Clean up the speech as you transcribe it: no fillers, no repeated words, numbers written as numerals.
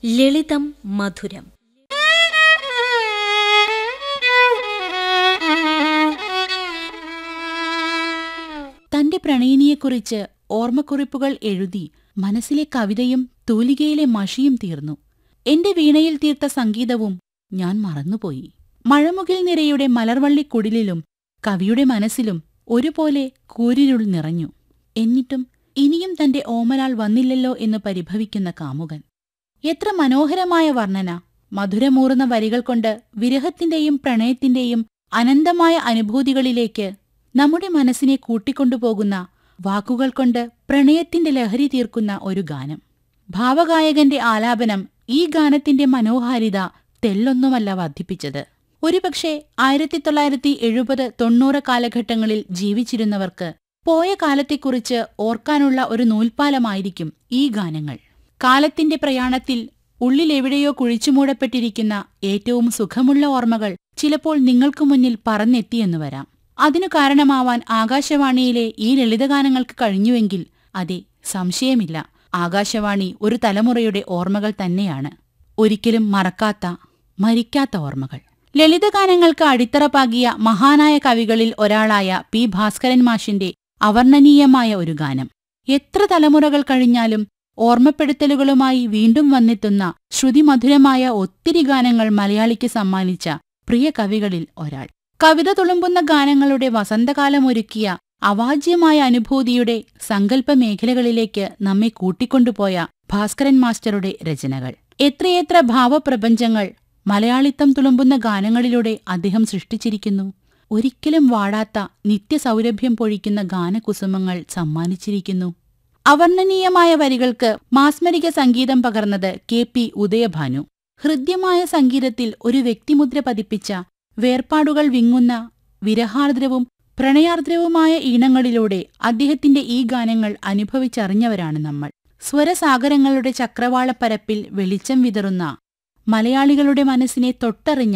ലളിതം മധുരം. തന്റെ പ്രണയിനിയെക്കുറിച്ച് ഓർമ്മക്കുറിപ്പുകൾ എഴുതി മനസ്സിലെ കവിതയും തൂലികയിലെ മഷിയും തീർന്നു. എന്റെ വീണയിൽ തീർത്ത സംഗീതവും ഞാൻ മറന്നുപോയി. മഴമുകിൽ നിരയുടെ മലർവള്ളിക്കുടിലിലും കവിയുടെ മനസ്സിലും ഒരുപോലെ കൂരിരുൾ നിറഞ്ഞു. എന്നിട്ടും ഇനിയും തന്റെ ഓമലാൾ വന്നില്ലല്ലോ എന്ന് പരിഭവിക്കുന്ന കാമുകൻ. എത്ര മനോഹരമായ വർണ്ണന! മധുരമൂറുന്ന വരികൾ കൊണ്ട് വിരഹത്തിന്റെയും പ്രണയത്തിന്റെയും അനന്തമായ അനുഭൂതികളിലേക്ക് നമ്മുടെ മനസ്സിനെ കൂട്ടിക്കൊണ്ടുപോകുന്ന വാക്കുകൾ കൊണ്ട് പ്രണയത്തിന്റെ ലഹരി തീർക്കുന്ന ഒരു ഗാനം. ഭാവഗായകന്റെ ആലാപനം ഈ ഗാനത്തിന്റെ മനോഹാരിത തെല്ലൊന്നുമല്ല വർദ്ധിപ്പിച്ചത്. ഒരുപക്ഷെ 1970-90 കാലഘട്ടങ്ങളിൽ ജീവിച്ചിരുന്നവർക്ക് പോയ കാലത്തെക്കുറിച്ച് ഓർക്കാനുള്ള ഒരു നൂൽപ്പാലമായിരിക്കും ഈ ഗാനങ്ങൾ. കാലത്തിന്റെ പ്രയാണത്തിൽ ഉള്ളിലെവിടെയോ കുഴിച്ചുമൂടപ്പെട്ടിരിക്കുന്ന ഏറ്റവും സുഖമുള്ള ഓർമ്മകൾ ചിലപ്പോൾ നിങ്ങൾക്കു മുന്നിൽ പറന്നെത്തിയെന്നു വരാം. അതിനു കാരണമാവാൻ ആകാശവാണിയിലെ ഈ ലളിതഗാനങ്ങൾക്ക് കഴിഞ്ഞുവെങ്കിൽ അതെ, സംശയമില്ല, ആകാശവാണി ഒരു തലമുറയുടെ ഓർമ്മകൾ തന്നെയാണ്. ഒരിക്കലും മറക്കാത്ത, മരിക്കാത്ത ഓർമ്മകൾ. ലളിതഗാനങ്ങൾക്ക് അടിത്തറ പാകിയ മഹാനായ കവികളിൽ ഒരാളായ പി. ഭാസ്കരൻ മാഷിന്റെ അവർണ്ണനീയമായ ഒരു ഗാനം. എത്ര തലമുറകൾ കഴിഞ്ഞാലും ഓർമ്മപ്പെടുത്തലുകളുമായി വീണ്ടും വന്നെത്തുന്ന ശ്രുതിമധുരമായ ഒത്തിരി ഗാനങ്ങൾ മലയാളിക്ക് സമ്മാനിച്ച പ്രിയ കവികളിൽ ഒരാൾ. കവിത തുളുമ്പുന്ന ഗാനങ്ങളുടെ വസന്തകാലമൊരുക്കിയ അവാജ്യമായ അനുഭൂതിയുടെ സങ്കല്പ മേഖലകളിലേക്ക് നമ്മെ കൂട്ടിക്കൊണ്ടുപോയ ഭാസ്കരൻ മാസ്റ്ററുടെ രചനകൾ. എത്രയെത്ര ഭാവപ്രപഞ്ചങ്ങൾ മലയാളിത്തം തുളുമ്പുന്ന ഗാനങ്ങളിലൂടെ അദ്ദേഹം സൃഷ്ടിച്ചിരിക്കുന്നു. ഒരിക്കലും വാടാത്ത നിത്യസൗരഭ്യം പൊഴിക്കുന്ന ഗാനകുസുമങ്ങൾ സമ്മാനിച്ചിരിക്കുന്നു. അവർണ്ണനീയമായ വരികൾക്ക് മാസ്മരിക സംഗീതം പകർന്നത് കെ.പി. ഉദയഭാനു. ഹൃദ്യമായ സംഗീതത്തിൽ ഒരു വ്യക്തിമുദ്ര പതിപ്പിച്ച വേർപാടുകൾ വിങ്ങുന്ന വിരഹാർദ്രവും പ്രണയാർദ്രവുമായ ഈണങ്ങളിലൂടെ അദ്ദേഹത്തിന്റെ ഈ ഗാനങ്ങൾ അനുഭവിച്ചറിഞ്ഞവരാണ് നമ്മൾ. സ്വരസാഗരങ്ങളുടെ ചക്രവാളപ്പരപ്പിൽ വെളിച്ചം വിതറുന്ന, മലയാളികളുടെ മനസ്സിനെ തൊട്ടറിഞ്ഞ